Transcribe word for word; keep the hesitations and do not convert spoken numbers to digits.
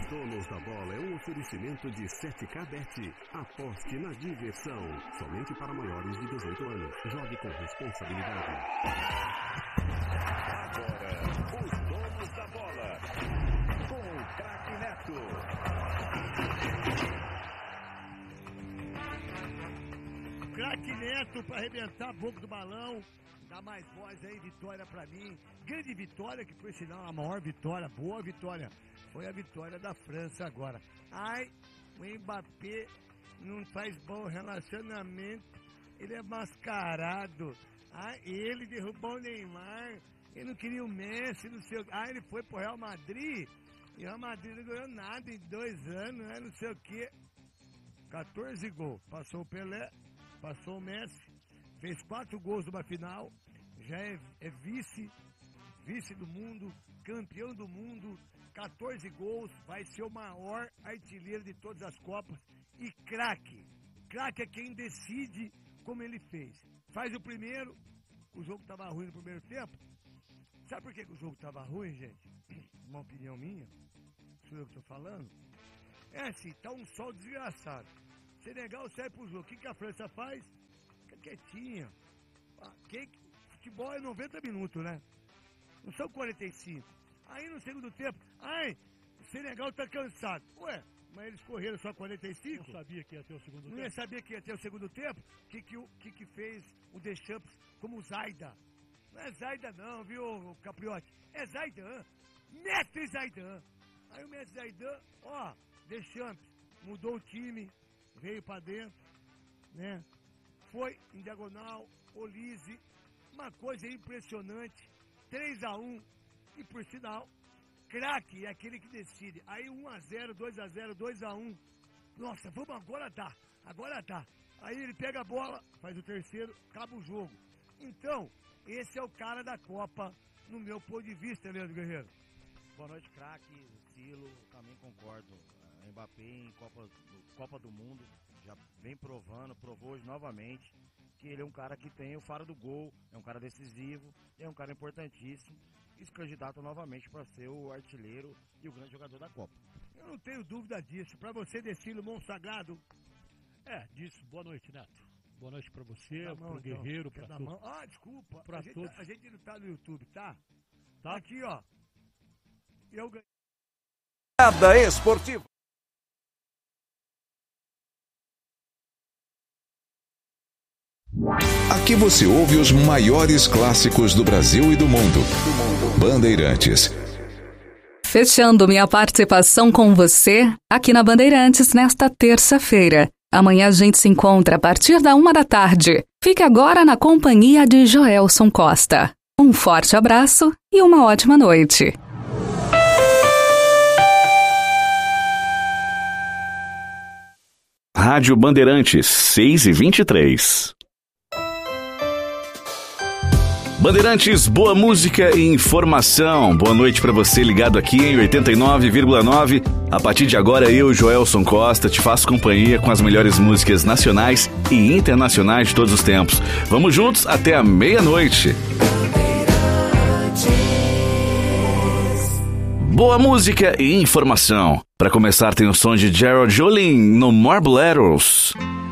Donos da Bola é um oferecimento de sete K Bet. Aposte na diversão. Somente para maiores de dezoito anos. Jogue com responsabilidade. Agora, os Donos da Bola. Com o Craque Neto. Craque Neto para arrebentar a boca do balão. Dá mais voz aí, vitória pra mim. Grande vitória, que por sinal a maior vitória, boa vitória. Foi a vitória da França agora. Ai, o Mbappé não faz bom relacionamento. Ele é mascarado. Ai, ele derrubou o Neymar. Ele não queria o Messi, não sei o que. Ah, ele foi pro Real Madrid. E o Real Madrid não ganhou nada em dois anos, né? Não sei o que. quatorze gols. Passou o Pelé, passou o Messi. Fez quatro gols numa final. Já é, é vice, vice do mundo, campeão do mundo. quatorze gols, vai ser o maior artilheiro de todas as Copas. E craque. Craque é quem decide como ele fez. Faz o primeiro, o jogo estava ruim no primeiro tempo. Sabe por que, que o jogo estava ruim, gente? Uma opinião minha, sou eu que estou falando. É assim, tá um sol desgraçado. Senegal sai pro jogo. O que, que a França faz? Fica quietinha. Ah, que, futebol é noventa minutos, né? Não são quarenta e cinco. Aí no segundo tempo, ai, o Senegal tá cansado. Ué, mas eles correram só quarenta e cinco? Não sabia que ia ter o segundo Não tempo. Não ia saber que ia ter o segundo tempo? O que que, que que fez o Deschamps como o Zaidan? Não é Zaidan não, viu, Capriotti? É Zaidan. Mestre Zaidan. Aí o mestre Zaidan, ó, Deschamps mudou o time, veio pra dentro, né? Foi em diagonal, Olise, uma coisa impressionante. três a um. E por sinal, craque é aquele que decide. Aí um a zero, dois a zero, dois a um. Nossa, vamos agora dá. Agora dá. Aí ele pega a bola, faz o terceiro, acaba o jogo. Então, esse é o cara da Copa, no meu ponto de vista, Leandro Guerreiro. Boa noite, craque, Silo, também concordo. Mbappé em Copa, Copa do Mundo, já vem provando, provou hoje novamente que ele é um cara que tem o faro do gol, é um cara decisivo, é um cara importantíssimo. E se candidata novamente para ser o artilheiro e o grande jogador da Copa. Eu não tenho dúvida disso. Para você, Decilo Monsagrado. É, disso. Boa noite, Neto. Boa noite para você, para o então. Guerreiro, para todos. Ah, desculpa. Pra a, gente, todos. a gente não tá no YouTube, tá? Tá. Aqui, ó. Eu ganhei. Nada esportivo. Aqui você ouve os maiores clássicos do Brasil e do mundo. Bandeirantes. Fechando minha participação com você aqui na Bandeirantes nesta terça-feira. Amanhã a gente se encontra a partir da uma da tarde. Fique agora na companhia de Joelson Costa. Um forte abraço e uma ótima noite. Rádio Bandeirantes, seis e vinte e três. Bandeirantes, boa música e informação. Boa noite pra você ligado aqui em oitenta e nove vírgula nove. A partir de agora, eu, Joelson Costa, te faço companhia com as melhores músicas nacionais e internacionais de todos os tempos. Vamos juntos até a meia-noite. Boa música e informação. Para começar, tem o som de Gerald Joling no More Boleros.